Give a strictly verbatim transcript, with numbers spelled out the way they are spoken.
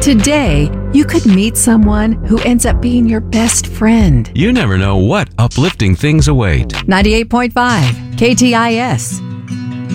Today, you could meet someone who ends up being your best friend. You never know what uplifting things await. ninety-eight point five K T I S.